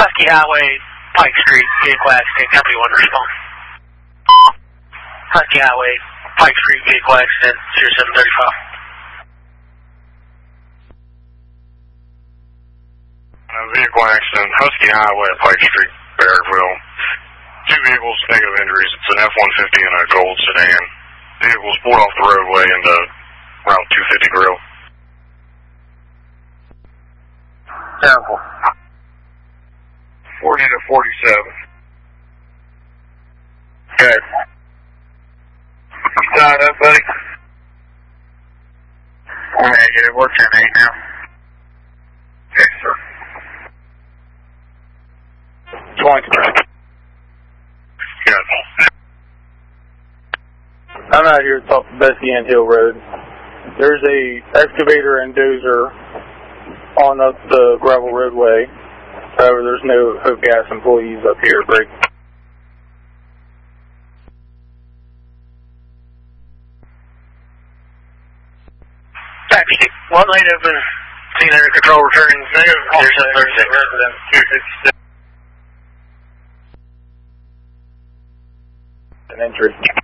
Husky Highway, Pike Street, vehicle accident, company 1 respond. Husky Highway, Pike Street, vehicle accident, 0735. Vehicle accident, Husky Highway at Pike Street, Barrettville. 2 vehicles, negative injuries. It's an F-150 and a gold sedan. Vehicles pulled off the roadway into Route 250 Grill. Sample. 40 to 47. Okay. You tied up, buddy? Negative. What's your name now? Yes, sir. 20. Good. I'm out here at the top of Bessie Ann Hill Road. There's a excavator and dozer on up the gravel roadway. However, there's no Hope Gas employees up here. Break. Taxi, 1 lane open, seen under control returning. There's a 36. Resident 266. An entry.